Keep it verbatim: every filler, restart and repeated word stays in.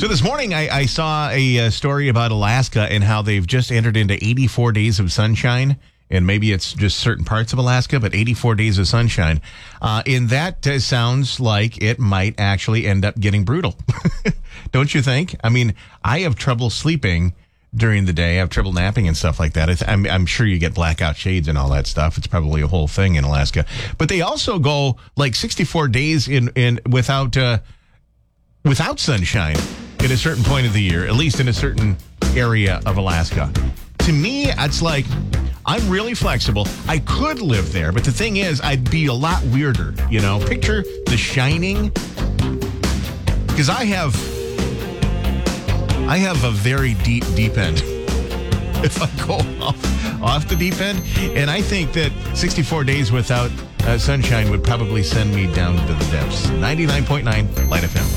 So this morning, I, I saw a, uh story about Alaska and how they've just entered into eighty-four days of sunshine. And maybe it's just certain parts of Alaska, but eighty-four days of sunshine. Uh, and that uh, sounds like it might actually end up getting brutal. Don't you think? I mean, I have trouble sleeping during the day. I have trouble napping and stuff like that. It's, I'm, I'm sure you get blackout shades and all that stuff. It's probably a whole thing in Alaska. But they also go like sixty-four days in, in without uh, without sunshine at a certain point of the year, at least in a certain area of Alaska. To me, it's like, I'm really flexible. I could live there, but the thing is, I'd be a lot weirder. You know, picture The Shining. Because I have, I have a very deep, deep end. If I go off, off the deep end, and I think that sixty-four days without uh, sunshine would probably send me down to the depths. ninety-nine point nine Light F M.